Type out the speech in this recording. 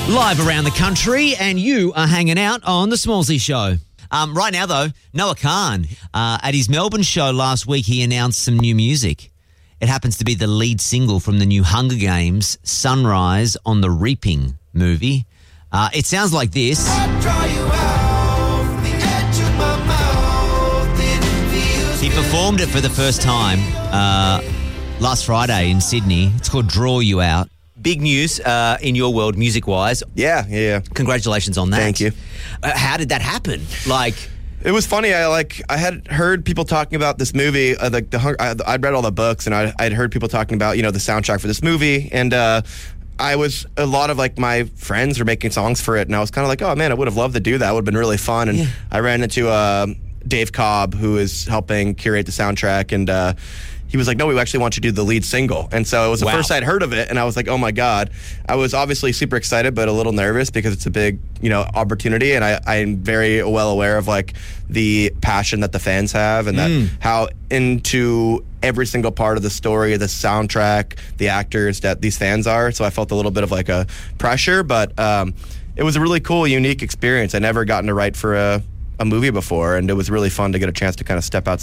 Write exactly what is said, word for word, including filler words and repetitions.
Live around the country, and you are hanging out on The Smallsy Show. Um, right now, though, Noah Khan, uh, at his Melbourne show last week, he announced some new music. It happens to be the lead single from the new Hunger Games, Sunrise on the Reaping movie. Uh, it sounds like this. He performed it for the first time uh, last Friday in Sydney. It's called Draw You Out. Big news uh, in your world, music-wise. Yeah, yeah, yeah. Congratulations on that. Thank you. Uh, how did that happen? Like, it was funny. I like I had heard people talking about this movie. Uh, the, the I, I'd read all the books, and I, I'd heard people talking about you know the soundtrack for this movie, and uh, I was a lot of like my friends were making songs for it, and I was kind of like, oh man, I would have loved to do that. It would have been really fun. And yeah. I ran into uh, Dave Cobb, who is helping curate the soundtrack, and. Uh, He was like, no, we actually want you to do the lead single. And so it was the wow. first I'd heard of it, and I was like, oh, my God. I was obviously super excited but a little nervous because it's a big, you know, opportunity, and I, I'm very well aware of, like, the passion that the fans have and that mm. how into every single part of the story, the soundtrack, the actors that these fans are. So I felt a little bit of, like, a pressure, but um, it was a really cool, unique experience. I never gotten to write for a, a movie before, and it was really fun to get a chance to kind of step outside.